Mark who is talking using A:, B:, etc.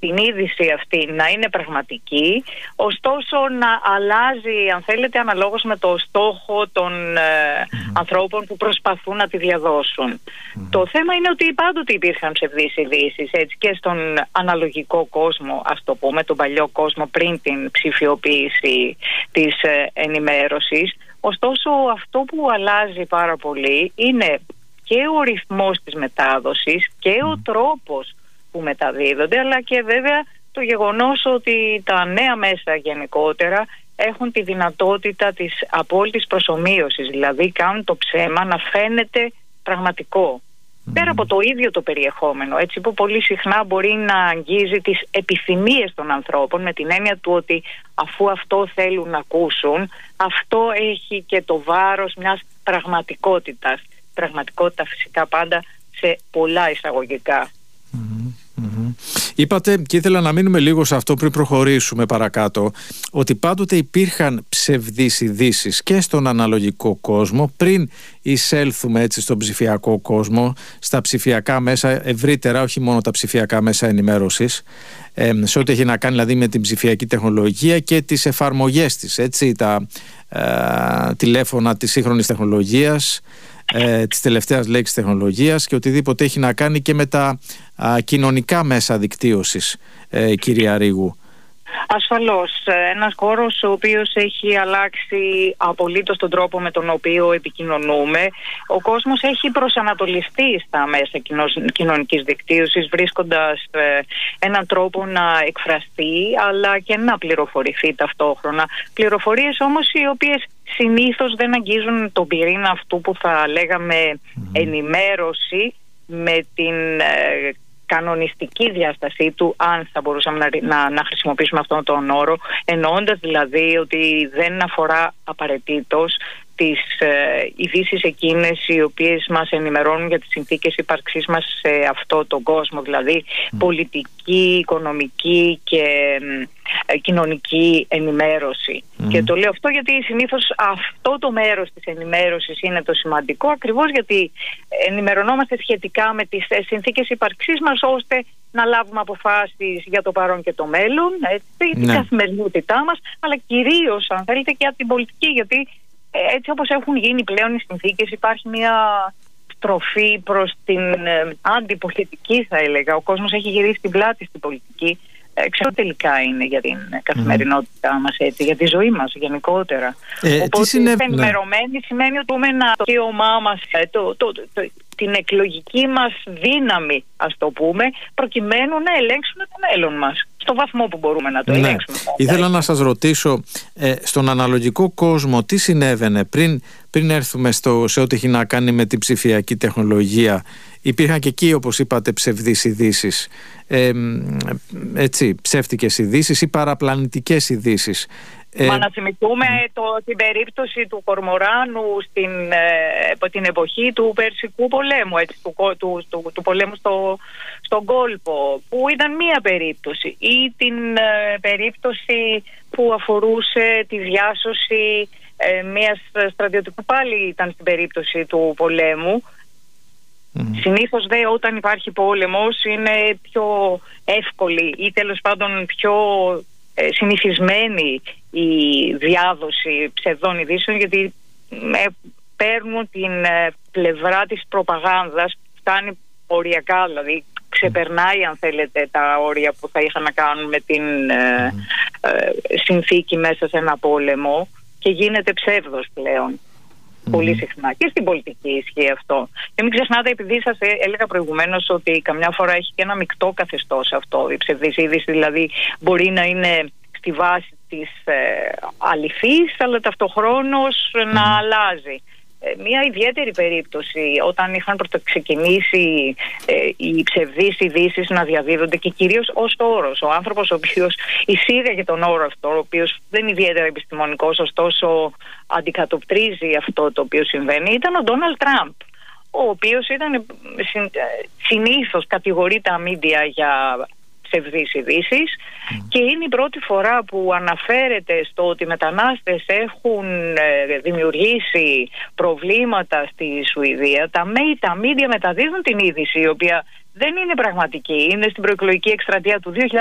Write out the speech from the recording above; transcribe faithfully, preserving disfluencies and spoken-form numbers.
A: την είδηση αυτή να είναι πραγματική, ωστόσο να αλλάζει, αν θέλετε, αναλόγως με το στόχο των ε, mm-hmm. ανθρώπων που προσπαθούν να τη διαδώσουν. Mm-hmm. Το θέμα είναι ότι πάντοτε υπήρχαν ψευδείς ειδήσεις, έτσι, και στον αναλογικό κόσμο, ας το πούμε, τον παλιό κόσμο πριν την ψηφιοποίηση της ε, ενημέρωσης. Ωστόσο, αυτό που αλλάζει πάρα πολύ είναι και ο ρυθμός της μετάδοσης και ο τρόπος που μεταδίδονται, αλλά και βέβαια το γεγονός ότι τα νέα μέσα γενικότερα έχουν τη δυνατότητα της απόλυτης προσομοίωσης, δηλαδή κάνουν το ψέμα να φαίνεται πραγματικό. Mm. Πέρα από το ίδιο το περιεχόμενο, έτσι, που πολύ συχνά μπορεί να αγγίζει τις επιθυμίες των ανθρώπων, με την έννοια του ότι αφού αυτό θέλουν να ακούσουν, αυτό έχει και το βάρος μιας πραγματικότητας. Πραγματικότητα φυσικά πάντα σε πολλά εισαγωγικά.
B: Mm-hmm. Mm-hmm. Είπατε, και ήθελα να μείνουμε λίγο σε αυτό πριν προχωρήσουμε παρακάτω, ότι πάντοτε υπήρχαν ψευδείς ειδήσεις και στον αναλογικό κόσμο, πριν εισέλθουμε έτσι στον ψηφιακό κόσμο, στα ψηφιακά μέσα ευρύτερα, όχι μόνο τα ψηφιακά μέσα ενημέρωσης, ε, σε ό,τι έχει να κάνει δηλαδή με την ψηφιακή τεχνολογία και τις εφαρμογές της, έτσι, τα ε, τηλέφωνα της σύγχρονης τεχνολογίας, Ε, της τελευταίας λέξης τεχνολογίας και οτιδήποτε έχει να κάνει και με τα α, κοινωνικά μέσα δικτύωσης, ε, κυρία Ρήγου.
A: Ασφαλώς, ένας χώρος ο οποίος έχει αλλάξει απολύτως τον τρόπο με τον οποίο επικοινωνούμε. Ο κόσμος έχει προσανατολιστεί στα μέσα κοινωνικής δικτύωσης, βρίσκοντας ε, έναν τρόπο να εκφραστεί αλλά και να πληροφορηθεί ταυτόχρονα. Πληροφορίες όμως οι οποίες συνήθως δεν αγγίζουν τον πυρήνα αυτού που θα λέγαμε mm-hmm. ενημέρωση με την ε, κανονιστική διάστασή του, αν θα μπορούσαμε να, να, να χρησιμοποιήσουμε αυτόν τον όρο, εννοώντας δηλαδή ότι δεν αφορά απαραίτητος τις ε, ειδήσεις εκείνες οι οποίες μας ενημερώνουν για τις συνθήκες ύπαρξής μας σε αυτό τον κόσμο, δηλαδή mm. πολιτική, οικονομική και ε, κοινωνική ενημέρωση. Mm. Και το λέω αυτό γιατί συνήθως αυτό το μέρος της ενημέρωσης είναι το σημαντικό, ακριβώς γιατί ενημερωνόμαστε σχετικά με τις συνθήκες ύπαρξής μας, ώστε να λάβουμε αποφάσεις για το παρόν και το μέλλον, έτσι, για την ναι. καθημερινότητά μας, αλλά κυρίως, αν θέλετε, και από την πολιτική, γιατί έτσι όπως έχουν γίνει πλέον οι συνθήκες, υπάρχει μια στροφή προς την ε, αντιπολιτική, θα έλεγα. Ο κόσμος έχει γυρίσει την πλάτη στην πολιτική. Ε, ξέρω τελικά είναι για την καθημερινότητά μας, έτσι, για τη ζωή μας γενικότερα. Ε, Οπότε συνέβη... ενημερωμένοι ναι. σημαίνει ότι μπορούμε να το κύωμά μας, το, το, το, το, την εκλογική μας δύναμη, ας το πούμε, προκειμένου να ελέγξουμε το μέλλον μας στο βαθμό που μπορούμε να το ναι. ελέγξουμε.
B: Ήθελα να σας ρωτήσω, ε, στον αναλογικό κόσμο τι συνέβαινε πριν, πριν έρθουμε στο, σε ό,τι έχει να κάνει με την ψηφιακή τεχνολογία? Υπήρχαν και εκεί, όπως είπατε, ψευδείς ειδήσεις, ε, έτσι, ψεύτικες ειδήσεις ή παραπλανητικές ειδήσεις.
A: Μα να θυμηθούμε το, την περίπτωση του Κορμοράνου στην ε, την εποχή του Περσικού πολέμου, έτσι, του, του, του, του πολέμου στο, στον κόλπο, που ήταν μία περίπτωση, ή την ε, περίπτωση που αφορούσε τη διάσωση ε, μιας στρατιωτικού, πάλι ήταν στην περίπτωση του πολέμου. Mm. Συνήθως δε όταν υπάρχει πόλεμος είναι πιο εύκολη ή τέλος πάντων πιο ε, συνηθισμένη η διάδοση ψευδών ειδήσεων, γιατί ε, παίρνουν την ε, πλευρά της προπαγάνδας, φτάνει οριακά, δηλαδή ξεπερνάει, αν θέλετε, τα όρια που θα είχαν να κάνουν με την ε, ε, συνθήκη μέσα σε ένα πόλεμο και γίνεται ψεύδος πλέον. Mm. Πολύ συχνά. Και στην πολιτική ισχύει αυτό. Και μην ξεχνάτε, επειδή σας έλεγα προηγουμένως ότι καμιά φορά έχει και ένα μεικτό καθεστώς αυτό, η ψευδής είδηση, δηλαδή μπορεί να είναι στη βάση της ε, αληθής, αλλά ταυτοχρόνως mm. να αλλάζει. Ε, μια ιδιαίτερη περίπτωση όταν είχαν πρωτοξεκινήσει ε, οι ψευδείς ειδήσεις να διαδίδονται, και κυρίως ως όρος. Ο άνθρωπος ο οποίος εισήγαγε τον όρο αυτό, ο οποίος δεν είναι ιδιαίτερα επιστημονικός, ωστόσο αντικατοπτρίζει αυτό το οποίο συμβαίνει, ήταν ο Ντόναλντ Τραμπ, ο οποίος ήταν συνήθως κατηγορεί τα μίντια για ψευδείς ειδήσεις mm. και είναι η πρώτη φορά που αναφέρεται στο ότι οι μετανάστες έχουν ε, δημιουργήσει προβλήματα στη Σουηδία. Τα, τα μίντια μεταδίδουν την είδηση, η οποία δεν είναι πραγματική, είναι στην προεκλογική εκστρατεία του δύο χιλιάδες